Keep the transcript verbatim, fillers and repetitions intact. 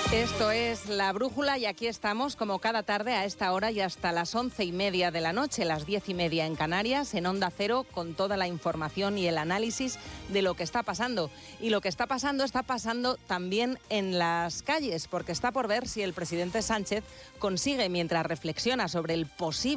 Esto es La Brújula y aquí estamos como cada tarde a esta hora y hasta las once y media de la noche, las diez y media en Canarias, en Onda Cero, con toda la información y el análisis de lo que está pasando. Y lo que está pasando está pasando también en las calles, porque está por ver si el presidente Sánchez consigue, mientras reflexiona sobre el posible